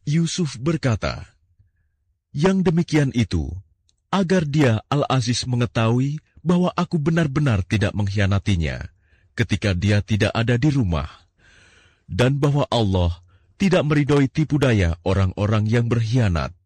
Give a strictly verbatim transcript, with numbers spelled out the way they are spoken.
Yusuf berkata, "Yang demikian itu, agar dia Al-Aziz mengetahui bahwa aku benar-benar tidak mengkhianatinya ketika dia tidak ada di rumah, dan bahwa Allah tidak meridhoi tipu daya orang-orang yang berkhianat."